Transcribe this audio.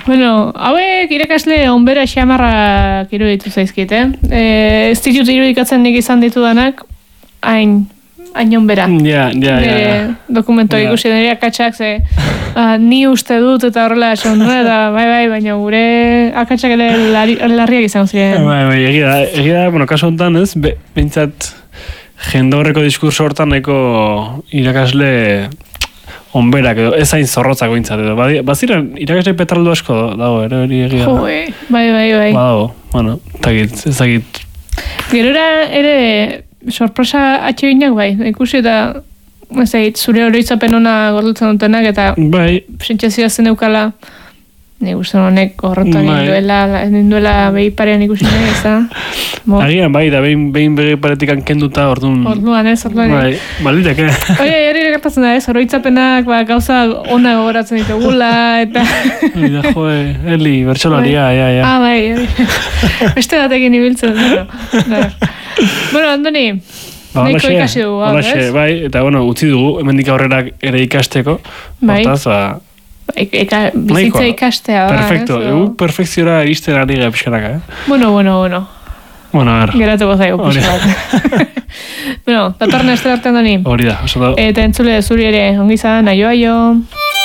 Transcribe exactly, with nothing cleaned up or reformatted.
Bueno, hauek irakasle onbera xamarrak iruditu zaizkit, eh? E, ez ditut irudikatzen nik izan ditudanak, hain, hain onbera. Ja, ja, ja. Dokumento ja. Ikusi nire akatsak, ze uh, ni uste dut eta horrela esan, eta bai, bai, baina gure akatsak ere larriak izan ziren. Bai, bai, egia da, egia da, bueno, kasu honetan ez, be, bintzat jende horreko diskurso hortan nahiko irakasle onberak edo, ez hain zorrotzako bintzat edo. Baziren, irakasle petraldo asko dago, ere hori egia. Jo, bai, bai, bai. Badago, bueno, ezagit, ezagit. Gerora ere sorpresa atseginak bai, ikusi eta ezagit, zure oroitzapen ona gordutzen dutenak eta bai. Sentsazioa zen eukala. Ni uste honek horretan bai. Ninduela, ninduela behi parean ikusi nahi, ez da? Agian, bai, da behin, behin behi paretikan kenduta orduan. Orduan, ez, orduan. Bai, baliteke. Oie, hori gertatzen da, ez, oroitzapenak, ba, gauza ona gogoratzen ditugula, eta... Oida, joe, Eli, bertxolaria, ja, ja. Ah, bai, bai. Beste batekin ibiltzen, bueno. Bueno, Andoni, ba, nahiko ikasi dugu, hau, ez? Bai, eta, bueno, utzi dugu, hemendik aurrera ere ikasteko. Bai. Hortaz, ba... Eka, bizitza ikastea, ba. Perfecto, egu perfekziora iristen ari gara pixkanaka, eh? Bueno, bueno, bueno. Bueno, a ver. Geratuko zaigu pixkanaka. Bueno, datorren este artean doni. Hori da, oso da. Eta entzule zuri ere, ongizan, aio, aio.